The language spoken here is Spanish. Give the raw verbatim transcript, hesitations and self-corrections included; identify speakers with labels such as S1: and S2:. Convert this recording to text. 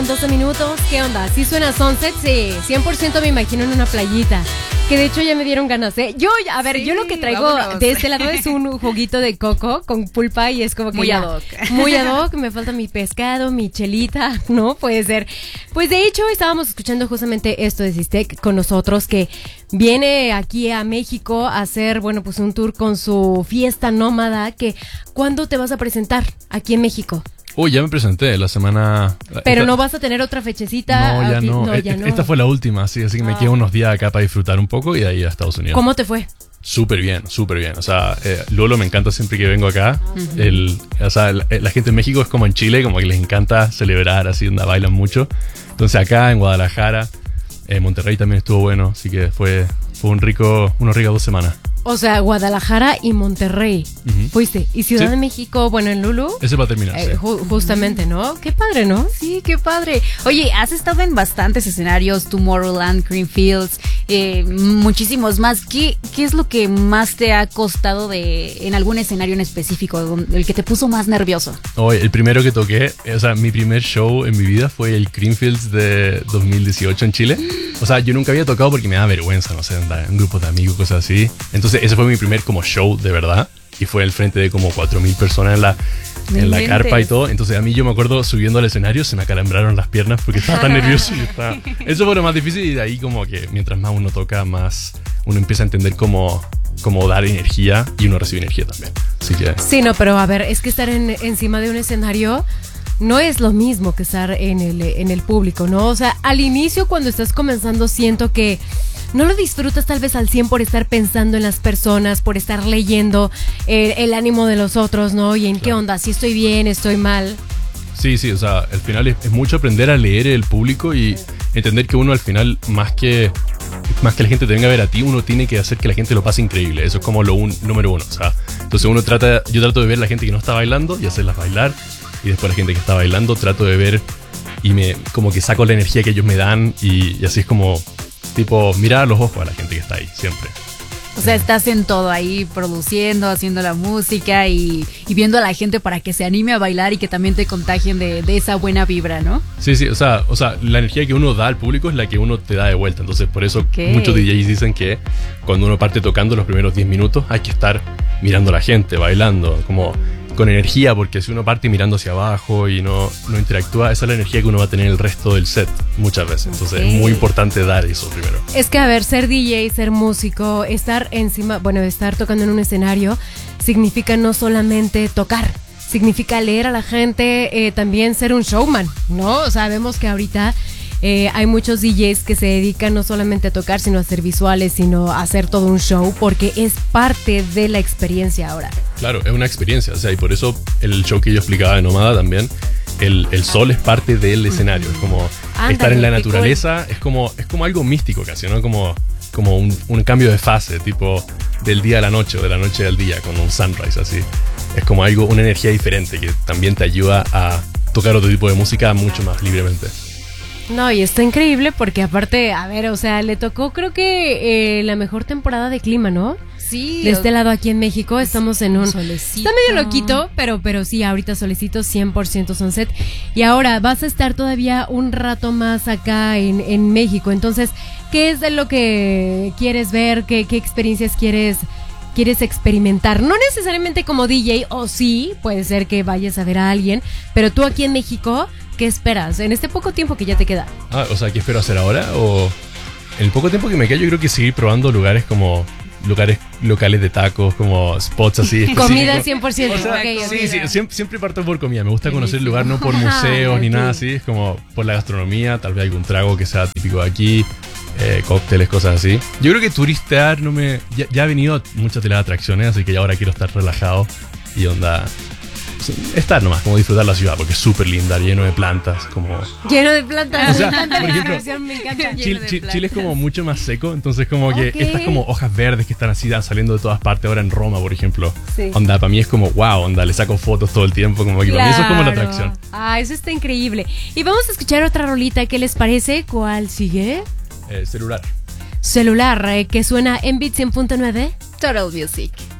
S1: con doce minutos. ¿Qué onda? ¿Sí suena Sunset? Sí, cien por ciento me imagino en una playita. Que de hecho ya me dieron ganas, ¿eh? Yo, a ver, sí, yo lo que traigo vámonos. De este lado es un juguito de coco con pulpa y es como que
S2: muy
S1: ya,
S2: ad hoc.
S1: Muy ad hoc, me falta mi pescado, mi chelita, ¿no? Puede ser. Pues de hecho estábamos escuchando justamente esto de Sistec con nosotros, que viene aquí a México a hacer, bueno, pues un tour con su fiesta nómada. Que ¿cuándo te vas a presentar aquí en México?
S3: Uy, ya me presenté la semana...
S1: Pero
S3: esta...
S1: no vas a tener otra fechecita.
S3: No, ya no.
S1: no, ya
S3: esta,
S1: no.
S3: esta fue la última, así, así que me
S1: ah.
S3: quedo unos días acá para disfrutar un poco y de ahí a Estados Unidos.
S1: ¿Cómo te fue?
S3: Súper bien, súper bien. O sea, eh, Lolo me encanta siempre que vengo acá. Uh-huh. el, o sea, la, la gente en México es como en Chile, como que les encanta celebrar, así, donde bailan mucho. Entonces acá en Guadalajara, en Monterrey también estuvo bueno, así que fue, fue un rico, unos ricas dos semanas.
S1: O sea, Guadalajara y Monterrey. Uh-huh. Fuiste. ¿Y Ciudad sí. de México, bueno, en Lulu?
S3: Ese va a terminar,
S1: eh,
S3: sí.
S1: ju- Justamente, ¿no? Qué padre, ¿no?
S2: Sí, qué padre. Oye, has estado en bastantes escenarios, Tomorrowland, Greenfields, eh, muchísimos más. ¿Qué, ¿Qué es lo que más te ha costado de en algún escenario en específico, el que te puso más nervioso?
S3: Oye, el primero que toqué, o sea, mi primer show en mi vida fue el Greenfields de dos mil dieciocho en Chile. O sea, yo nunca había tocado porque me da vergüenza, no sé, andar en grupos de amigos, cosas así. Entonces, ese fue mi primer como show de verdad y fue al frente de como cuatro mil personas en la, en la carpa y todo. Entonces a mí yo me acuerdo subiendo al escenario se me acalambraron las piernas porque estaba tan nervioso y estaba... Eso fue lo más difícil y de ahí como que mientras más uno toca, más uno empieza a entender cómo, cómo dar energía y uno recibe energía también. Así que...
S1: Sí, no, pero a ver, es que estar en, encima de un escenario no es lo mismo que estar en el, en el público, ¿no? O sea, al inicio cuando estás comenzando siento que no lo disfrutas tal vez al cien por estar pensando en las personas, por estar leyendo eh, el ánimo de los otros, ¿no? Y en claro. qué onda, si estoy bien, estoy mal.
S3: Sí, sí, o sea, al final es, es mucho aprender a leer el público y entender que uno al final, más que, más que la gente te venga a ver a ti, uno tiene que hacer que la gente lo pase increíble. Eso es como lo un, número uno, o sea, entonces uno trata, yo trato de ver a la gente que no está bailando y hacerlas bailar, y después la gente que está bailando trato de ver y me como que saco la energía que ellos me dan y, y así es como... Tipo, mirar a los ojos a la gente que está ahí, siempre.
S2: O sea, estás en todo ahí, produciendo, haciendo la música y, y viendo a la gente para que se anime a bailar y que también te contagien de, de esa buena vibra, ¿no?
S3: Sí, sí, o sea, o sea, la energía que uno da al público es la que uno te da de vuelta. Entonces, por eso okay. muchos D Js dicen que cuando uno parte tocando los primeros diez minutos hay que estar mirando a la gente, bailando, como... con energía, porque si uno parte mirando hacia abajo y no, no interactúa, esa es la energía que uno va a tener el resto del set muchas veces. Entonces okay. es muy importante dar eso primero.
S1: Es que a ver, ser D J, ser músico, estar encima, bueno, estar tocando en un escenario significa no solamente tocar, significa leer a la gente, eh, también ser un showman, ¿no? O sea, vemos que ahorita Eh, hay muchos D Js que se dedican no solamente a tocar, sino a hacer visuales, sino a hacer todo un show, porque es parte de la experiencia ahora.
S3: Claro, es una experiencia, o sea, y por eso el show que yo explicaba de Nómada también, el, el sol es parte del escenario, es como Ándale, estar en la naturaleza, cool. es como es como algo místico casi, ¿no? Como, como un, un cambio de fase, tipo del día a la noche o de la noche al día, con un sunrise así. Es como algo, una energía diferente que también te ayuda a tocar otro tipo de música mucho más libremente.
S1: No, y está increíble porque aparte, a ver, o sea, le tocó creo que eh, la mejor temporada de clima, ¿no?
S2: Sí.
S1: De este lado aquí en México estamos en un...
S2: Solecito.
S1: Está medio loquito, pero, pero sí, ahorita solecito, cien por ciento Sunset. Y ahora vas a estar todavía un rato más acá en, en México. Entonces, ¿qué es de lo que quieres ver? ¿Qué, qué experiencias quieres... quieres experimentar? No necesariamente como D J, o sí, puede ser que vayas a ver a alguien, pero tú aquí en México, ¿qué esperas en este poco tiempo que ya te queda?
S3: Ah, o sea, ¿qué espero hacer ahora? O en el poco tiempo que me queda, yo creo que seguir probando lugares como lugares locales de tacos, como spots así.
S1: Comida cien por ciento.
S3: O sea,
S1: okay,
S3: sí,
S1: okay.
S3: sí, siempre, siempre parto por comida. Me gusta conocer el lugar, no por museos
S1: okay.
S3: ni nada así, es como por la gastronomía, tal vez algún trago que sea típico de aquí. Eh, cócteles, cosas así. Yo creo que turistear no me... Ya, ya he venido a muchas de las atracciones, así que ya ahora quiero estar relajado y onda... Estar nomás, como disfrutar la ciudad, porque es súper linda, lleno de plantas, como...
S1: Lleno de plantas,
S3: o sea,
S1: me encanta
S3: por
S1: la
S3: ejemplo,
S1: expresión, me encanta.
S3: Chile, Chile, Chile es como mucho más seco, entonces como que
S1: okay.
S3: estas como hojas verdes que están así saliendo de todas partes, ahora en Roma, por ejemplo.
S1: Sí.
S3: Onda, para mí es como, wow, onda, le saco fotos todo el tiempo, como que
S1: claro.
S3: para mí eso es como la atracción.
S1: Ah, eso está increíble. Y vamos a escuchar otra rolita, ¿qué les parece? ¿Cuál sigue?
S3: Eh, celular.
S1: Celular, eh, que suena en Beat cien punto nueve.
S2: Total Music.